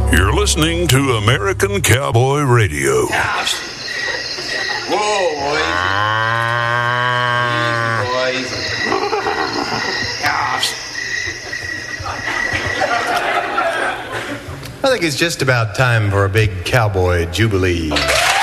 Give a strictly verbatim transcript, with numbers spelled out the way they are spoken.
You're listening to American Cowboy Radio. Whoa, boys. Easy, boys. I think it's just about time for a big cowboy jubilee.